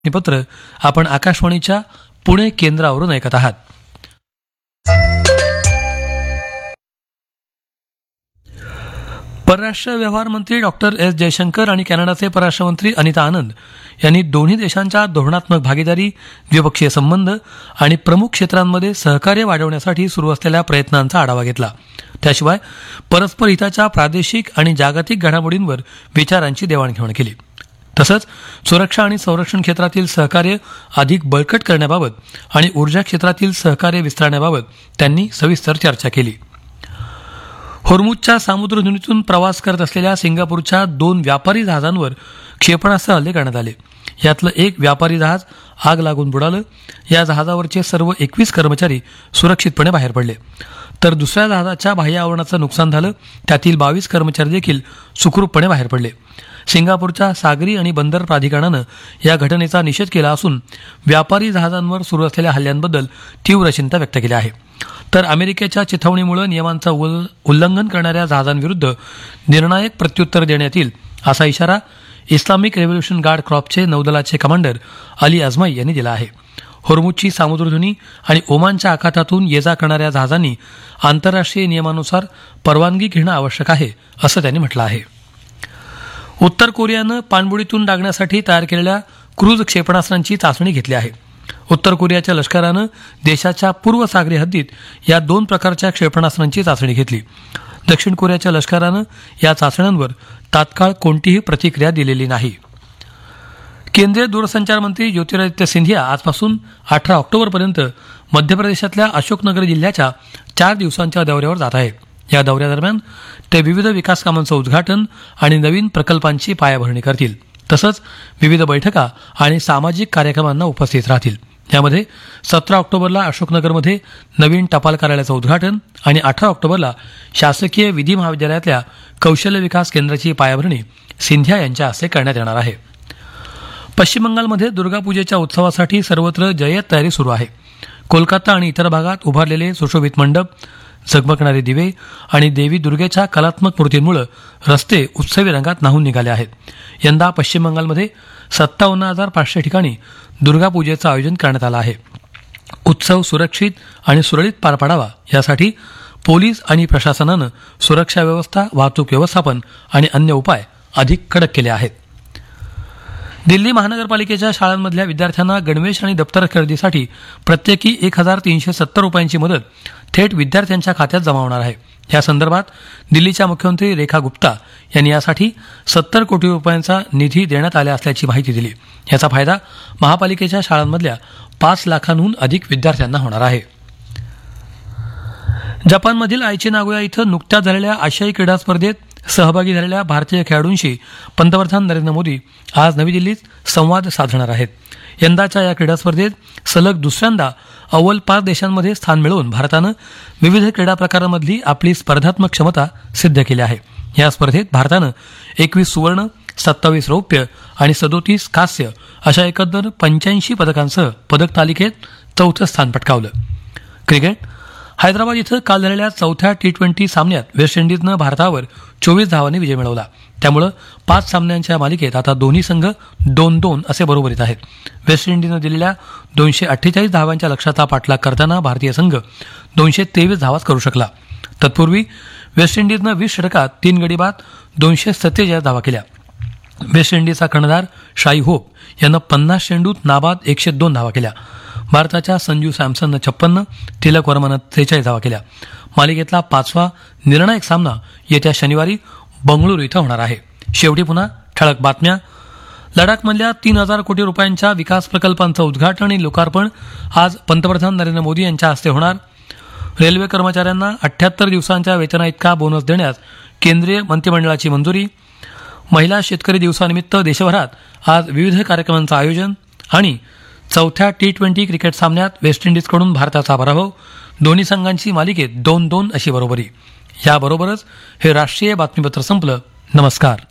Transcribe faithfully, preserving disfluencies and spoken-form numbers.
पत्र आपण आकाशवाणीच्या पुणे केंद्रावरून ऐकत आहात. परराष्ट्र व्यवहार मंत्री डॉक्टर एस जयशंकर आणि कॅनडाचे परराष्ट्र मंत्री अनिता आनंद यांनी दोन्ही देशांच्या धोरणात्मक भागीदारी, द्विपक्षीय संबंध आणि प्रमुख क्षेत्रांमध्ये सहकार्य वाढवण्यासाठी सुरू असलेल्या प्रयत्नांचा आढावा घेतला. त्याशिवाय परस्पर हिताच्या प्रादेशिक आणि जागतिक घडामोडींवर विचारांची देवाणघेवाण केली. तसंच सुरक्षा आणि संरक्षण क्षेत्रातील सहकार्य अधिक बळकट करण्याबाबत आणि ऊर्जा क्षेत्रातील सहकार्य विस्तारण्याबाबत त्यांनी सविस्तर चर्चा केली. होर्मुझच्या सामुद्रधुनीतून प्रवास करत असलेल्या सिंगापूरच्या दोन व्यापारी जहाजांवर क्षेपणास्त्र हल्ले करण्यात आले. यातलं एक व्यापारी जहाज आग लागून बुडालं. या जहाजावरचे सर्व एकवीस कर्मचारी सुरक्षितपणे बाहेर पडले, तर दुसऱ्या जहाजाच्या बाह्य आवरणाचं नुकसान झालं. त्यातील बावीस कर्मचारी देखील सुखरूपपणे बाहेर पडले. सिंगापूरच्या सागरी आणि बंदर प्राधिकरणानं या घटनेचा निषेध केला असून व्यापारी जहाजांवर सुरू असलेल्या हल्ल्यांबद्दल तीव्र चिंता व्यक्त केली आहे. तर अमेरिकेच्या चिथावणीमुळे नियमांचं उल्लंघन करणाऱ्या जहाजांविरुद्ध निर्णायक प्रत्युत्तर देण्यात येईल असा इशारा Islamic revolution guard क्रॉपचे नौदलाचे commander Ali Azmaei यांनी दिला आहे. होर्मुझची सामुद्रधुनी आणि ओमानच्या आखातातून ये जा करणाऱ्या जहाजांनी आंतरराष्ट्रीय नियमानुसार परवानगी घेणं आवश्यक आहे असं त्यांनी म्हटलं आहे. उत्तर कोरियानं पाणबुडीतून डागण्यासाठी तयार केलेल्या क्रूझ क्षेपणास्त्रांची चाचणी घेतली आहे. उत्तर कोरियाच्या लष्करानं देशाच्या पूर्व सागरी हद्दीत या दोन प्रकारच्या क्षेपणास्त्रांची चाचणी घेतली. दक्षिण कोरियाच्या लष्करानं या चाचण्यांवर तात्काळ कोणतीही प्रतिक्रिया दिलेली नाही. केंद्रीय दूरसंचार मंत्री ज्योतिरादित्य सिंधिया आजपासून अठरा ऑक्टोबरपर्यंत मध्य प्रदेशातल्या अशोकनगर जिल्ह्याच्या चार दिवसांच्या दौऱ्यावर जात आहेत. या दौऱ्यादरम्यान ते विविध विकास कामांचं उद्घाटन आणि नवीन प्रकल्पांची पायाभरणी करतील. तसंच विविध बैठका आणि सामाजिक कार्यक्रमांना उपस्थित राहतील. यामध्ये सतरा ऑक्टोबरला अशोकनगरमध्ये नवीन टपाल कार्यालयाचं उद्घाटन आणि अठरा ऑक्टोबरला शासकीय विधी महाविद्यालयातल्या कौशल्य विकास केंद्राची पायाभरणी सिंधिया यांच्या हस्ते करण्यात येणार आहे. पश्चिम बंगालमध्ये दुर्गापूजेच्या उत्सवासाठी सर्वत्र जय्यत तयारी सुरू आहे. कोलकाता आणि इतर भागात उभारलेले सुशोभित मंडप, झगमगणारे दिवे आणि देवी दुर्गेच्या कलात्मक मूर्तींमुळे रस्ते उत्सवी रंगात न्हाऊन निघाले आहेत. यंदा पश्चिम बंगालमध्ये सत्तावन्न हजार पाचशे ठिकाणी दुर्गापूजेचं आयोजन करण्यात आलं आहे. उत्सव सुरक्षित आणि सुरळीत पार पाडावा यासाठी पोलीस आणि प्रशासनानं सुरक्षा व्यवस्था, वाहतूक व्यवस्थापन आणि अन्य उपाय अधिक कडक केले आहेत. दिल्ली महानगरपालिकेच्या शाळांमधल्या विद्यार्थ्यांना गणवेश आणि दप्तर खरेदीसाठी प्रत्येकी एक हजार तीनशे सत्तर रुपयांची मदत थेट विद्यार्थ्यांच्या खात्यात जमा होणार आहे. या संदर्भात दिल्लीच्या मुख्यमंत्री रेखा गुप्ता यांनी यासाठी सत्तर कोटी रुपयांचा निधी देण्यात आला असल्याची माहिती दिली. याचा फायदा महापालिकेच्या शाळांमधल्या पाच लाखांहून अधिक विद्यार्थ्यांना होणार आहे. जपानमधील आयची नागोया इथं नुकत्याच झालेल्या आशियाई क्रीडा स्पर्धेत सहभागी झालेल्या भारतीय खेळाडूंशी पंतप्रधान नरेंद्र मोदी आज नवी दिल्लीत संवाद साधणार आहेत. यंदाच्या या क्रीडा स्पर्धेत सलग दुसऱ्यांदा अव्वल पाच देशांमध्ये स्थान मिळवून भारतानं विविध क्रीडा प्रकारांमधली आपली स्पर्धात्मक क्षमता सिद्ध केली आहे. या स्पर्धेत भारतानं एकवीस सुवर्ण, सत्तावीस रौप्य आणि सदोतीस कांस्य अशा एकंदर पंच्याऐंशी पदकांसह पदक तालिकेत चौथं स्थान पटकावलं. क्रिकेट हैदराबाद इथं काल झालेल्या चौथ्या टी ट्वेंटी सामन्यात वेस्ट इंडिजनं भारतावर चोवीस धावांनी विजय मिळवला. त्यामुळे पाच सामन्यांच्या मालिकेत आता दोन्ही संघ दोन दोन असे बरोबरीत आहेत. वेस्ट इंडिजनं दिलेल्या दोनशे अठ्ठेचाळीस धावांच्या लक्ष्याचा पाठलाग करताना भारतीय संघ दोनशे तेवीस धावाच करू शकला. तत्पूर्वी वेस्ट इंडिजनं वीस षटकात तीन गडी बाद दोनशे सत्तेचाळीस धावा केल्या. वेस्ट इंडिजचा कर्णधार शाई होप यानं पन्नास चेंडूत नाबाद एकशे दोन धावा केल्या. भारताच्या संजू सॅमसननं छप्पन्न, तिलक वर्मानं त्रेचाळीस धावा केल्या. मालिकेतला पाचवा निर्णायक सामना येत्या शनिवारी बंगळुरू इथं होणार आहे. शेवटी पुन्हा ठळक बातम्या. लडाखमधल्या तीन हजार कोटी रुपयांच्या विकास प्रकल्पांचं उद्घाटन आणि लोकार्पण आज पंतप्रधान नरेंद्र मोदी यांच्या हस्ते होणार. रेल्वे कर्मचाऱ्यांना अठ्ठ्याहत्तर दिवसांच्या वेतना इतका बोनस देण्यास केंद्रीय मंत्रिमंडळाची मंजुरी. महिला शेतकरी दिवसानिमित्त देशभरात आज विविध कार्यक्रमांचं आयोजन. आणि चौथ्या टी ट्वेंटी क्रिकेट सामन्यात वेस्ट इंडिजकडून भारताचा पराभव. दोन्ही संघांची मालिकेत दोन दोन अशी बरोबरी. याबरोबरच हे राष्ट्रीय बातमीपत्र संपलं. नमस्कार.